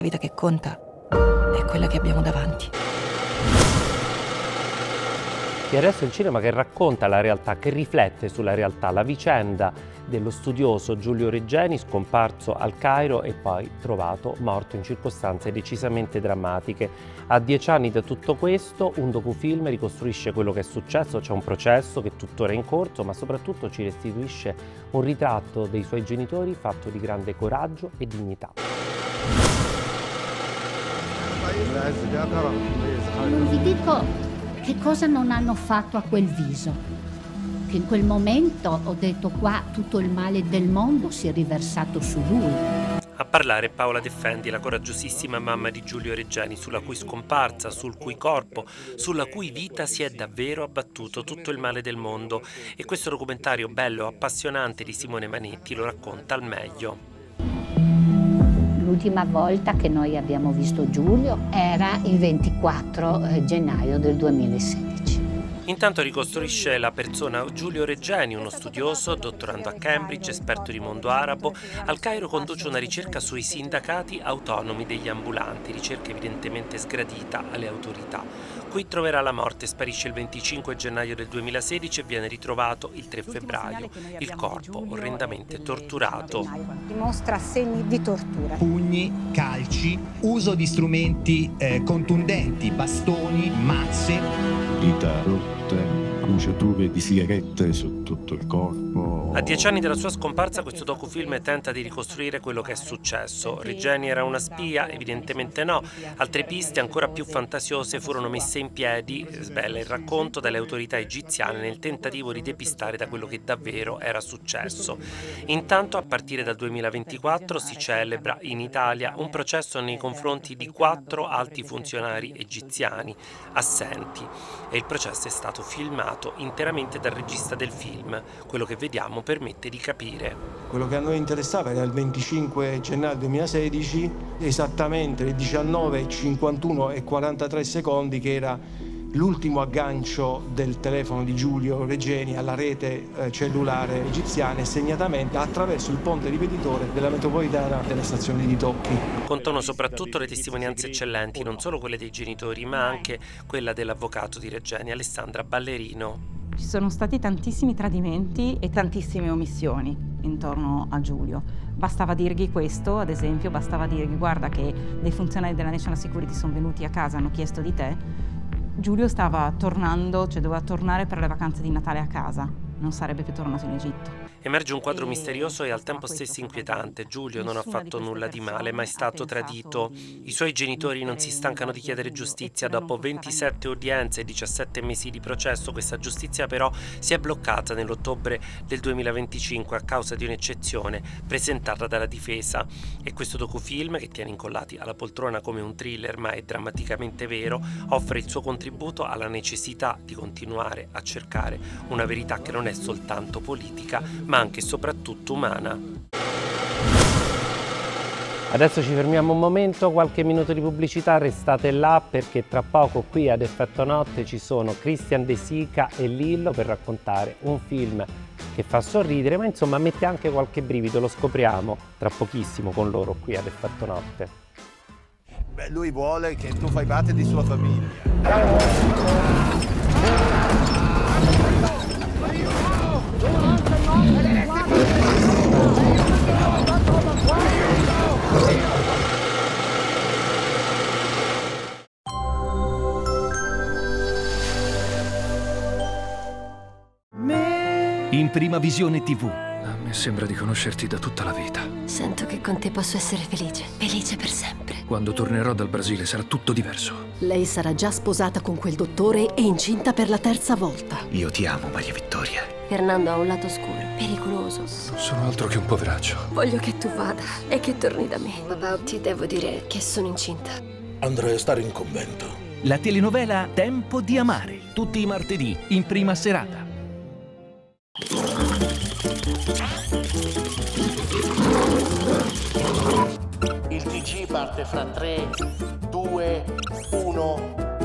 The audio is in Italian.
La vita che conta è quella che abbiamo davanti. E adesso il cinema che racconta la realtà, che riflette sulla realtà, la vicenda dello studioso Giulio Regeni, scomparso al Cairo e poi trovato morto in circostanze decisamente drammatiche. A 10 anni da tutto questo, un docufilm ricostruisce quello che è successo, c'è un processo che tuttora è in corso, ma soprattutto ci restituisce un ritratto dei suoi genitori fatto di grande coraggio e dignità. Non vi dico che cosa non hanno fatto a quel viso, che in quel momento ho detto qua tutto il male del mondo si è riversato su lui. A parlare Paola De Fendi, la coraggiosissima mamma di Giulio Regeni, sulla cui scomparsa, sul cui corpo, sulla cui vita si è davvero abbattuto tutto il male del mondo. E questo documentario bello, appassionante di Simone Manetti lo racconta al meglio. L'ultima volta che noi abbiamo visto Giulio era il 24 gennaio del 2016. Intanto ricostruisce la persona Giulio Regeni, uno studioso, dottorando a Cambridge, esperto di mondo arabo. Al Cairo conduce una ricerca sui sindacati autonomi degli ambulanti, ricerca evidentemente sgradita alle autorità. Qui troverà la morte, sparisce il 25 gennaio del 2016 e viene ritrovato il 3 febbraio. Il corpo orrendamente torturato. Dimostra segni di tortura. Pugni, calci, uso di strumenti contundenti, bastoni, mazze. Dita rotte, bruciature di sigarette su tutto il corpo. A 10 anni dalla sua scomparsa questo docufilm tenta di ricostruire quello che è successo. Regeni era una spia? Evidentemente no. Altre piste ancora più fantasiose furono messe in piedi, svela il racconto, dalle autorità egiziane nel tentativo di depistare da quello che davvero era successo. Intanto a partire dal 2024 si celebra in Italia un processo nei confronti di 4 alti funzionari egiziani assenti e il processo è stato filmato interamente dal regista del film. Quello che vediamo permette di capire. Quello che a noi interessava era il 25 gennaio 2016, esattamente le 19:51 e 43 secondi, che era l'ultimo aggancio del telefono di Giulio Regeni alla rete cellulare egiziana, e segnatamente attraverso il ponte ripetitore della metropolitana della stazione di Tocchi. Contano soprattutto le testimonianze eccellenti, non solo quelle dei genitori, ma anche quella dell'avvocato di Regeni, Alessandra Ballerino. Ci sono stati tantissimi tradimenti e tantissime omissioni intorno a Giulio. Bastava dirgli questo, ad esempio, bastava dirgli: guarda che dei funzionari della National Security sono venuti a casa, hanno chiesto di te. Giulio stava tornando, cioè doveva tornare per le vacanze di Natale a casa, non sarebbe più tornato in Egitto. Emerge un quadro misterioso e al tempo stesso inquietante. Giulio non ha fatto nulla di male, ma è stato tradito. I suoi genitori non si stancano di chiedere giustizia. Dopo 27 udienze e 17 mesi di processo, questa giustizia però si è bloccata nell'ottobre del 2025 a causa di un'eccezione presentata dalla difesa. E questo docufilm, che tiene incollati alla poltrona come un thriller, ma è drammaticamente vero, offre il suo contributo alla necessità di continuare a cercare una verità che non è soltanto politica, ma anche e soprattutto umana. Adesso ci fermiamo un momento, qualche minuto di pubblicità, restate là perché tra poco qui ad Effetto Notte ci sono Christian De Sica e Lillo per raccontare un film che fa sorridere, ma insomma mette anche qualche brivido, lo scopriamo tra pochissimo con loro qui ad Effetto Notte. Beh, lui vuole che tu fai parte di sua famiglia. In Prima Visione TV. A me sembra di conoscerti da tutta la vita. Sento che con te posso essere felice, felice per sempre. Quando tornerò dal Brasile sarà tutto diverso. Lei sarà già sposata con quel dottore e incinta per la 3ª volta. Io ti amo, Maria Vittoria. Fernando ha un lato scuro, pericoloso. Non sono altro che un poveraccio. Voglio che tu vada e che torni da me. Papà, ti devo dire che sono incinta. Andrei a stare in convento. La telenovela Tempo di amare, tutti i martedì, in prima serata. Il TG parte fra 3, 2, 1...